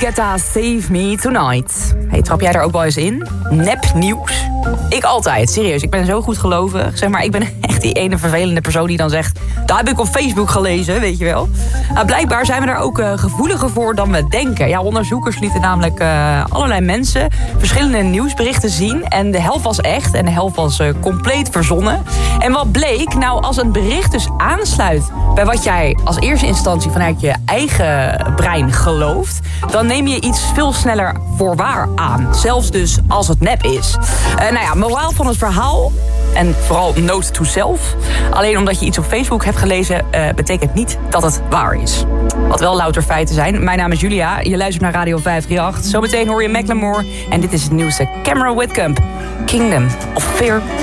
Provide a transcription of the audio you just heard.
Guetta, Save Me Tonight. Hey, trap jij daar ook wel eens in? Nepnieuws? Ik altijd, serieus. Ik ben zo goed gelovig. Zeg maar, ik ben echt die ene vervelende persoon die dan zegt... dat heb ik op Facebook gelezen, weet je wel. Nou, blijkbaar zijn we daar ook gevoeliger voor dan we denken. Ja, onderzoekers lieten namelijk allerlei mensen... verschillende nieuwsberichten zien. En de helft was echt en de helft was compleet verzonnen. En wat bleek? Nou, als een bericht dus aansluit... bij wat jij als eerste instantie vanuit je eigen brein gelooft... dan neem je iets veel sneller voor waar aan. Zelfs dus als het nep is. Nou ja, moraal van het verhaal... en vooral note to self. Alleen omdat je iets op Facebook hebt gelezen... betekent niet dat het waar is. Wat wel louter feiten zijn. Mijn naam is Julia. Je luistert naar Radio 538. Zometeen hoor je Macklemore. En dit is het nieuwste. Cameron Whitcomb. Kingdom of Fear.